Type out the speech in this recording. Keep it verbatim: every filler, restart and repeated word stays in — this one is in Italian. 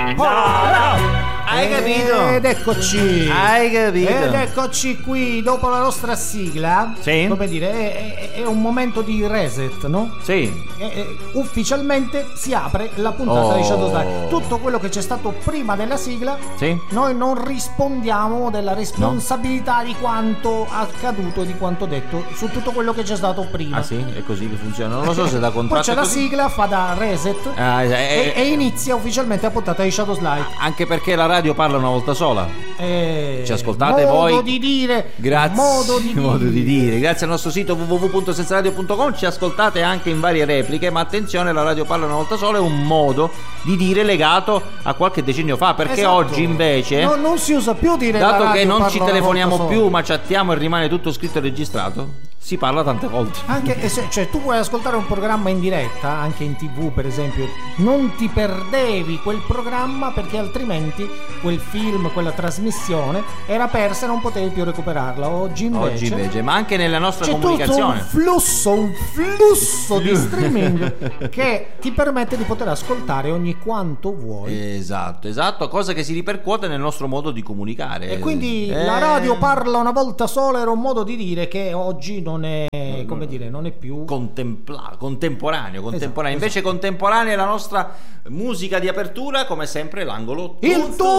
Oh, no. Hai capito? Ed eccoci. Hai capito? Ed eccoci qui dopo la nostra sigla. Sì. Come dire, è, è, è un momento di reset, no? Sì. E, e, ufficialmente si apre la puntata Oh. di Shadows Live. Tutto quello che c'è stato prima della sigla, Sì. noi non rispondiamo della responsabilità no. di quanto accaduto e di quanto detto su tutto quello che c'è stato prima. Ah sì? È così che funziona? Non lo so se da contratto. Poi c'è la così. sigla, fa da reset ah, eh, e, eh, e inizia ufficialmente la puntata di Shadows Live. Anche perché la radio parla una volta sola. Eh, Ci ascoltate modo voi. Modo di dire. Grazie. Modo di, modo dire. di dire. Grazie al nostro sito w w w punto senza radio punto com. Ci ascoltate anche in varie repliche. Ma attenzione, la radio parla una volta sola è un modo di dire legato a qualche decennio fa. Perché esatto. oggi invece no, non si usa più dire dato la radio che non parla ci una telefoniamo volta più, sola. ma chattiamo e rimane tutto scritto e registrato, si parla tante volte. Anche se, cioè, tu puoi ascoltare un programma in diretta, anche in tv per esempio, non ti perdevi quel programma perché altrimenti quel film, quella trasmissione era persa e non potevi più recuperarla. Oggi invece, Oggi invece, ma anche nella nostra c'è comunicazione. tutto un flusso, un flusso di streaming che ti permette di poter ascoltare ogni quanto vuoi. Esatto, esatto, cosa che si ripercuote nel nostro modo di comunicare. E quindi eh... la radio parla una volta sola era un modo di dire che oggi non è, come dire, non è più Contempla- contemporaneo, contemporaneo. Esatto, Invece esatto. contemporanea è la nostra musica di apertura, come sempre l'angolo il tuo